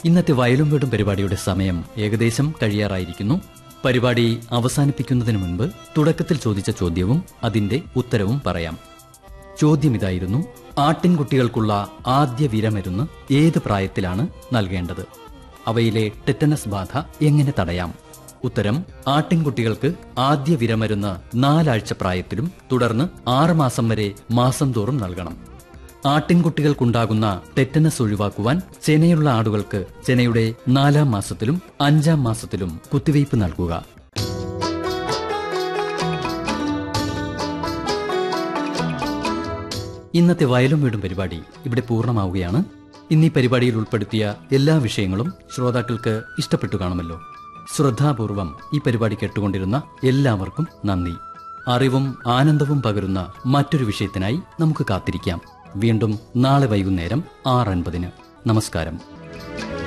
ഇന്നത്തെ വയലും വീടും പരിപാടിയുടെ സമയം ഏകദേശം കഴിയാറായിരിക്കുന്നു. പരിപാടി അവസാനിപ്പിക്കുന്നതിന് മുൻപ് തുടക്കത്തിൽ ചോദിച്ച ചോദ്യവും അതിന്റെ ഉത്തരവും പറയാം. ചോദ്യം ഇതായിരുന്നു: ആട്ടിൻകുട്ടികൾക്കുള്ള ആദ്യ വിരമരുന്ന് ഏത് പ്രായത്തിലാണ് നൽകേണ്ടത്? അവയിലെ ടെറ്റനസ് ബാധ എങ്ങനെ തടയാം? ഉത്തരം: ആട്ടിൻകുട്ടികൾക്ക് ആദ്യ വിരമരുന്ന് 4 ആഴ്ച പ്രായത്തിലും തുടർന്ന് 6 മാസം വരെ മാസം തോറും നൽകണം. ആട്ടിൻകുട്ടികൾക്കുണ്ടാകുന്ന ടെറ്റനസ് ഒഴിവാക്കുവാൻ ചെനയുള്ള ആടുകൾക്ക് ചെനയുടെ 4-ാം മാസത്തിലും 5-ാം മാസത്തിലും കുത്തിവയ്പ് നൽകുക. ഇന്നത്തെ വയലും വീടും പരിപാടി ഇവിടെ പൂർണ്ണമാവുകയാണ്. ഇന്നീ പരിപാടിയിൽ ഉൾപ്പെടുത്തിയ എല്ലാ വിഷയങ്ങളും ശ്രോതാക്കൾക്ക് ഇഷ്ടപ്പെട്ടു കാണുമല്ലോ. ശ്രദ്ധാപൂർവം ഈ പരിപാടി കേട്ടുകൊണ്ടിരുന്ന എല്ലാവർക്കും നന്ദി. അറിവും ആനന്ദവും പകരുന്ന മറ്റൊരു വിഷയത്തിനായി നമുക്ക് കാത്തിരിക്കാം. വീണ്ടും നാളെ വൈകുന്നേരം 6:50. നമസ്കാരം.